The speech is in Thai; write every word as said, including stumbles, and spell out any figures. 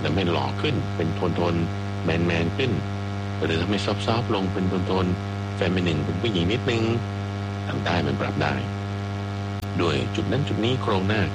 ทำให้หล่อขึ้นเป็นโทนโทนแมนแมนขึ้นหรือทำให้ซอฟต์ๆลงเป็นโทนโทนแฟมินินเป็นผู้หญิงนิดนึงทำได้มันปรับได้ด้วยจุดนั้นจุดนี้โครงหน้า